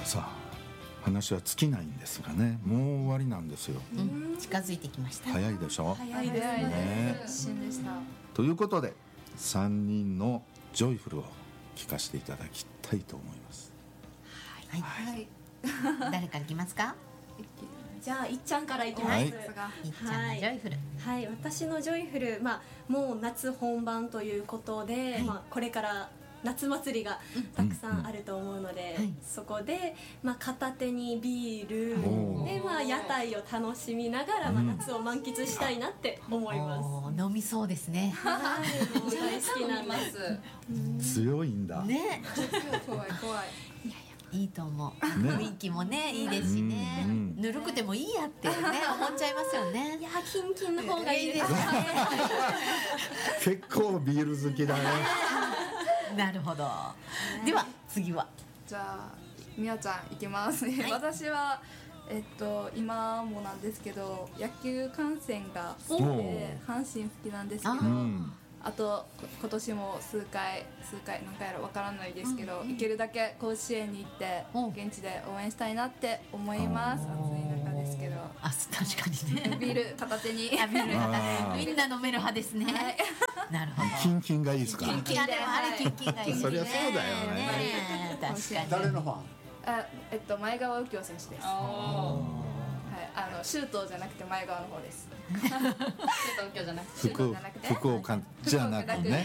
さあ話は尽きないんですがね、もう終わりなんですよ。 近づいてきました。 早いでしょ。 早いですね。一瞬でした。 ということで3人のジョイフルを聞かせていただきたいと思います。 はい、はい、誰からいきますか？ じゃあいっちゃんからいきます。 はい、 いっちゃんのジョイフル。 はい、私のジョイフル、もう夏本番ということで、これから夏祭りがたくさんあると思うので、そこで、片手にビールで、屋台を楽しみながら、夏を満喫したいなって思います。 飲みそうですね。 はい、大好きなんです。 強いんだね。 怖い。 いいと思う。雰囲気もね、いいですしね。ぬるくてもいいやってね、思っちゃいますよね。 いや、キンキンの方がいいですね。 結構ビール好きだね。 なるほど。では次は。 じゃあみやちゃんいきますね。私は今もなんですけど、野球観戦が好きで阪神好きなんですけど、あと今年も数回何回やろ分からないですけど、行けるだけ甲子園に行って現地で応援したいなって思います。暑い中ですけど。 確かにね。 ビール片手に。 みんな飲める派ですね。なるほど。 キンキンがいいですか？ キンキンでもあれキンキンがいいですね。 そりゃそうだよね。 確かに。 誰のファン？ 前川右京選手です。シュートじゃなくて前川の方です。シュート右京じゃなくて福岡じゃなくね。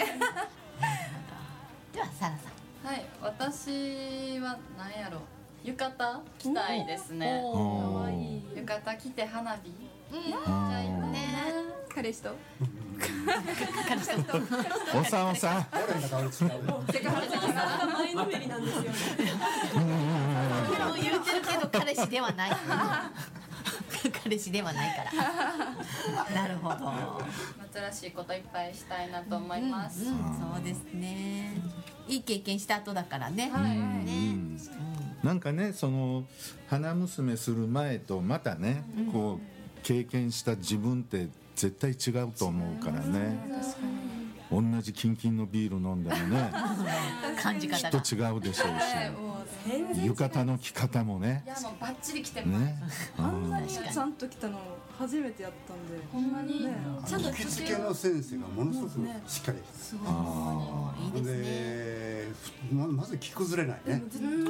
ではサラさん。 はい、私は何やろ、浴衣着たいですね。 可愛い。 浴衣着て花火。じゃあいいね。 彼氏と。 おさん。 俺の顔違う。 前のめりなんですよね。 言ってるけど彼氏ではない。彼氏ではないから。なるほど。 夏らしいこといっぱいしたいなと思います。 そうですね。いい経験した後だからね。 なんかね、その花娘する前とまたね、こう経験した自分って絶対違うと思うからね。同じキンキンのビール飲んでもね、 感じ方がきっと違うでしょうし、浴衣の着方もね。 いや、もうバッチリ着てます。 あんなにちゃんと着たの初めてやったんで。 ほんまにちゃんと着付けの先生がものすごくしっかりしてる。 いいですね。まず着崩れないね。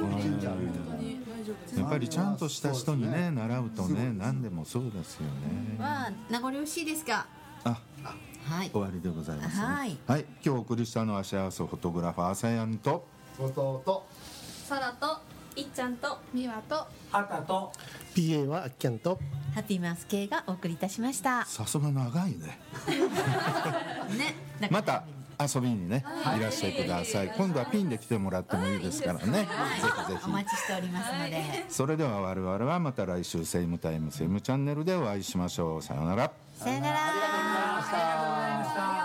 やっぱりちゃんとした人にね習うとね、何でもそうですよね。 名残惜しいですが、 終わりでございます。 はい。 今日お送りしたのは幸せフォトグラファーあさやんと弟サラといっちゃんとみわと赤と PA はあっきゃんとハッピーマウス系がお送りいたしました。 さすが長いね。また遊びにねいらっしゃいください。今度はピンで来てもらってもいいですからね。ぜひぜひお待ちしておりますので。 それでは我々はまた来週セイムタイムセイムチャンネルでお会いしましょう。さようなら。 さよなら。 ありがとうございました。